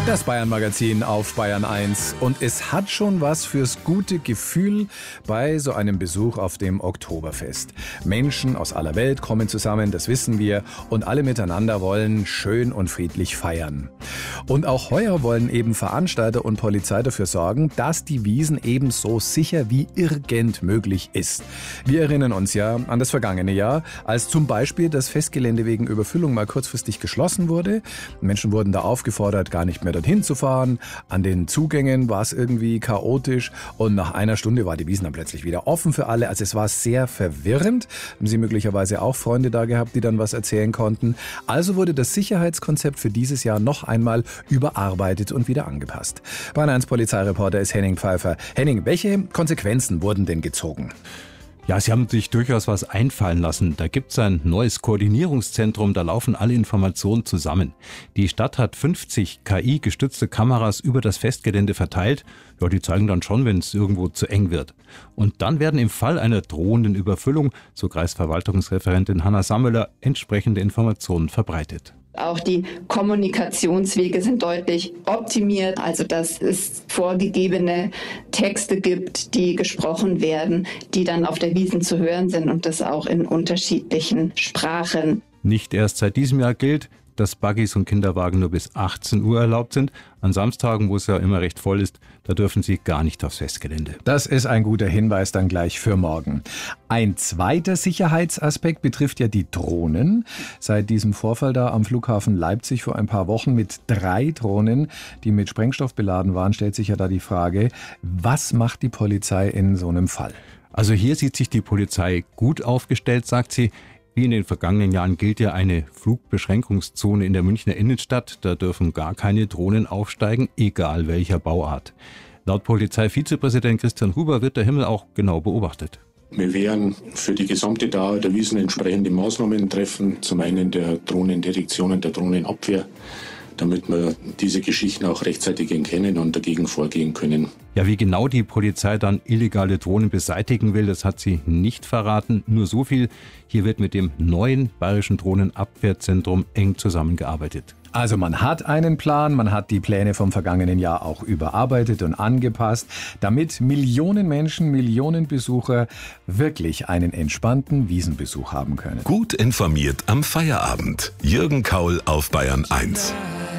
Das Bayern-Magazin auf Bayern 1. Und es hat schon was fürs gute Gefühl bei so einem Besuch auf dem Oktoberfest. Menschen aus aller Welt kommen zusammen, das wissen wir, und alle miteinander wollen schön und friedlich feiern. Und auch heuer wollen eben Veranstalter und Polizei dafür sorgen, dass die Wiesn eben so sicher wie irgend möglich ist. Wir erinnern uns ja an das vergangene Jahr, als zum Beispiel das Festgelände wegen Überfüllung mal kurzfristig geschlossen wurde. Menschen wurden da aufgefordert, gar nicht mehr dorthin zu fahren. An den Zugängen war es irgendwie chaotisch und nach einer Stunde war die Wiesn dann plötzlich wieder offen für alle. Also es war sehr verwirrend. Haben Sie möglicherweise auch Freunde da gehabt, die dann was erzählen konnten? Also wurde das Sicherheitskonzept für dieses Jahr noch einmal überarbeitet und wieder angepasst. Bayern 1 Polizeireporter ist Henning Pfeiffer. Henning, welche Konsequenzen wurden denn gezogen? Ja, sie haben sich durchaus was einfallen lassen. Da gibt's ein neues Koordinierungszentrum, da laufen alle Informationen zusammen. Die Stadt hat 50 KI-gestützte Kameras über das Festgelände verteilt. Ja, die zeigen dann schon, wenn es irgendwo zu eng wird. Und dann werden im Fall einer drohenden Überfüllung, so Kreisverwaltungsreferentin Hanna Sammler, entsprechende Informationen verbreitet. Auch die Kommunikationswege sind deutlich optimiert, also dass es vorgegebene Texte gibt, die gesprochen werden, die dann auf der Wiesn zu hören sind und das auch in unterschiedlichen Sprachen. Nicht erst seit diesem Jahr gilt, dass Buggies und Kinderwagen nur bis 18 Uhr erlaubt sind. An Samstagen, wo es ja immer recht voll ist, da dürfen sie gar nicht aufs Festgelände. Das ist ein guter Hinweis dann gleich für morgen. Ein zweiter Sicherheitsaspekt betrifft ja die Drohnen. Seit diesem Vorfall da am Flughafen Leipzig vor ein paar Wochen mit 3 Drohnen, die mit Sprengstoff beladen waren, stellt sich ja da die Frage, was macht die Polizei in so einem Fall? Also hier sieht sich die Polizei gut aufgestellt, sagt sie. Wie in den vergangenen Jahren gilt ja eine Flugbeschränkungszone in der Münchner Innenstadt. Da dürfen gar keine Drohnen aufsteigen, egal welcher Bauart. Laut Polizeivizepräsident Christian Huber wird der Himmel auch genau beobachtet. Wir werden für die gesamte Dauer der Wiesn entsprechende Maßnahmen treffen. Zum einen der Drohnendetektion und der Drohnenabwehr, damit wir diese Geschichten auch rechtzeitig erkennen und dagegen vorgehen können. Ja, wie genau die Polizei dann illegale Drohnen beseitigen will, das hat sie nicht verraten. Nur so viel, hier wird mit dem neuen Bayerischen Drohnenabwehrzentrum eng zusammengearbeitet. Also man hat einen Plan, man hat die Pläne vom vergangenen Jahr auch überarbeitet und angepasst, damit Millionen Menschen, Millionen Besucher wirklich einen entspannten Wiesnbesuch haben können. Gut informiert am Feierabend. Jürgen Kaul auf Bayern 1.